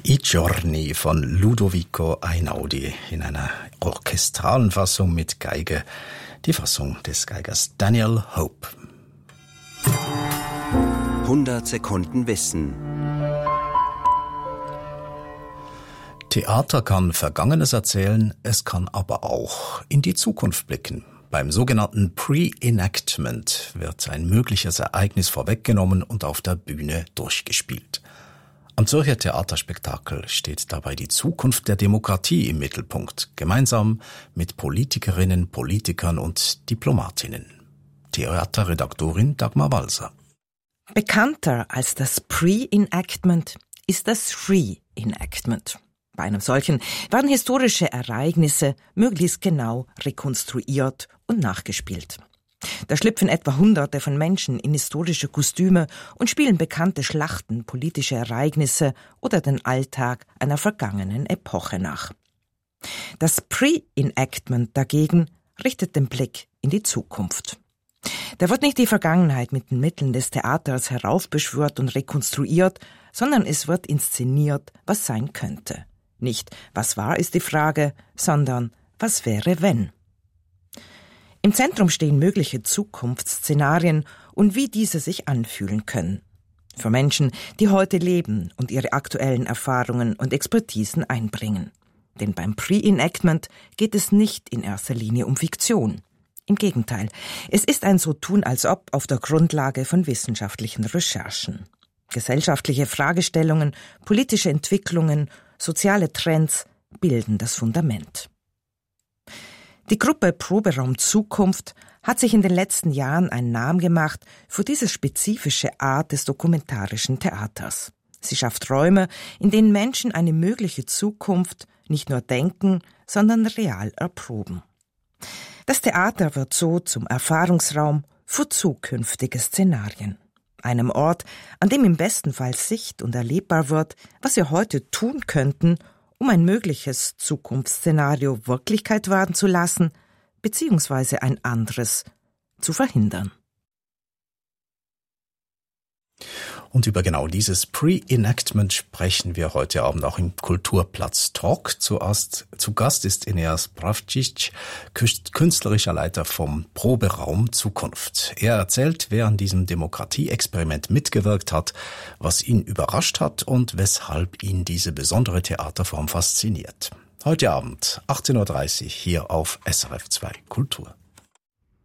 I Giorni von Ludovico Einaudi in einer orchestralen Fassung mit Geige, die Fassung des Geigers Daniel Hope. 100 Sekunden Wissen. Theater kann Vergangenes erzählen, es kann aber auch in die Zukunft blicken. Beim sogenannten Pre-Enactment wird ein mögliches Ereignis vorweggenommen und auf der Bühne durchgespielt. Am Zürcher Theaterspektakel steht dabei die Zukunft der Demokratie im Mittelpunkt, gemeinsam mit Politikerinnen, Politikern und Diplomatinnen. Theaterredaktorin Dagmar Walser. Bekannter als das Pre-Enactment ist das Re-Enactment. Bei einem solchen werden historische Ereignisse möglichst genau rekonstruiert und nachgespielt. Da schlüpfen etwa Hunderte von Menschen in historische Kostüme und spielen bekannte Schlachten, politische Ereignisse oder den Alltag einer vergangenen Epoche nach. Das Pre-Enactment dagegen richtet den Blick in die Zukunft. Da wird nicht die Vergangenheit mit den Mitteln des Theaters heraufbeschwört und rekonstruiert, sondern es wird inszeniert, was sein könnte. Nicht, was war, ist die Frage, sondern was wäre, wenn? Im Zentrum stehen mögliche Zukunftsszenarien und wie diese sich anfühlen können. Für Menschen, die heute leben und ihre aktuellen Erfahrungen und Expertisen einbringen. Denn beim Pre-Enactment geht es nicht in erster Linie um Fiktion. Im Gegenteil, es ist ein so tun als ob auf der Grundlage von wissenschaftlichen Recherchen. Gesellschaftliche Fragestellungen, politische Entwicklungen, soziale Trends bilden das Fundament. Die Gruppe Proberaum Zukunft hat sich in den letzten Jahren einen Namen gemacht für diese spezifische Art des dokumentarischen Theaters. Sie schafft Räume, in denen Menschen eine mögliche Zukunft nicht nur denken, sondern real erproben. Das Theater wird so zum Erfahrungsraum für zukünftige Szenarien. Einem Ort, an dem im besten Fall sicht- und erlebbar wird, was wir heute tun könnten, um ein mögliches Zukunftsszenario Wirklichkeit werden zu lassen, beziehungsweise ein anderes zu verhindern. Und über genau dieses Pre-Enactment sprechen wir heute Abend auch im Kulturplatz Talk. Zu Gast ist Eneas Bravcic, künstlerischer Leiter vom Proberaum Zukunft. Er erzählt, wer an diesem Demokratieexperiment mitgewirkt hat, was ihn überrascht hat und weshalb ihn diese besondere Theaterform fasziniert. Heute Abend, 18.30 Uhr, hier auf SRF 2 Kultur.